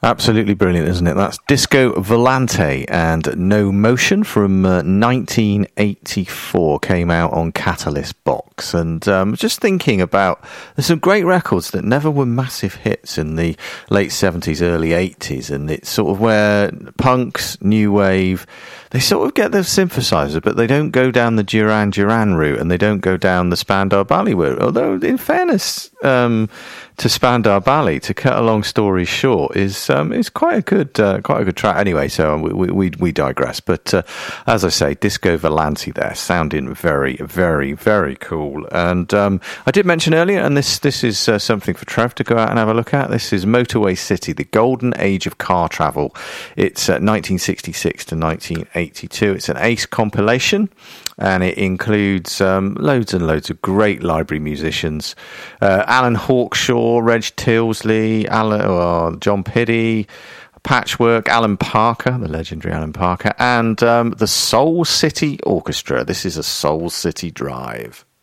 Absolutely brilliant, isn't it? That's Disco Volante and No Motion from 1984, came out on Catalyst Box. And just thinking about, there's some great records that never were massive hits in the late 70s, early 80s, and it's sort of where punks, new wave, they sort of get their synthesizer, but they don't go down the Duran Duran route, and they don't go down the Spandau Ballet route. Although, in fairness to Spandau Ballet, to cut a long story short, is quite a good track. Anyway, so we digress. But as I say, Disco Volante there, sounding very, very, very cool. And I did mention earlier, and this is something for Trev to go out and have a look at. This is Motorway City, the golden age of car travel. It's 1966 to 1982. It's an Ace compilation, and it includes loads and loads of great library musicians. Alan Hawkshaw, Reg Tilsley, John Piddy, Patchwork, Alan Parker, the legendary Alan Parker, and the Soul City Orchestra. This is a Soul City Drive.